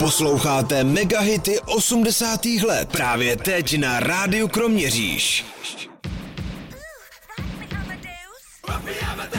Posloucháte megahity 80. let právě teď na Rádiu Kroměříž.